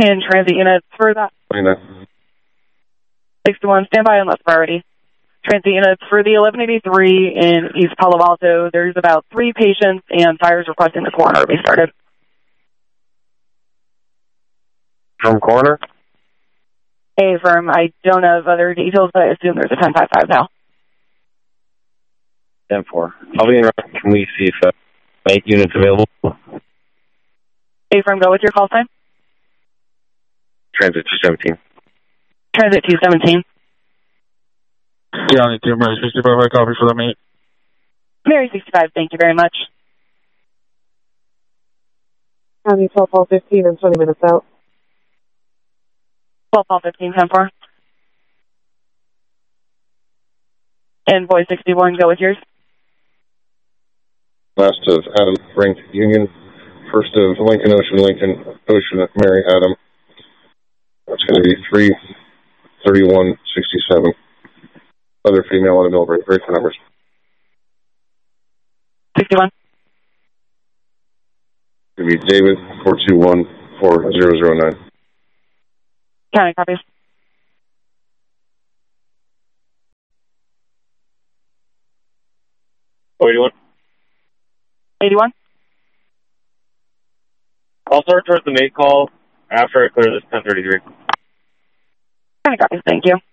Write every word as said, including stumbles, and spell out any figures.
And transit units for that. twenty-nine. sixty-one, stand by unless priority. Transit units for the eleven eighty-three in East Palo Alto. There's about three patients and fires requesting the coroner be started. From coroner? A firm. I don't have other details, but I assume there's a ten five five now. ten four. I'll be in. Can we see if uh, eight units available? A firm, go with your call sign. Transit two seventeen. Transit two seventeen. Yeah, I need to Mary sixty-five. I copy for that, mate. Mary sixty-five, thank you very much. County twelve call fifteen and twenty minutes out. twelve call fifteen, ten four. And Boy sixty-one, go with yours. Last of Adam Frank Union. First of Lincoln Ocean Lincoln Ocean Mary Adam. That's going to be three thirty-one sixty-seven. Other female on the mill break. Break for numbers. sixty-one. It's going to be David four two one four zero zero nine. County copies. Oh, eighty-one. eighty-one. I'll start towards the mate call after I clear this ten thirty-three. County copies, thank you.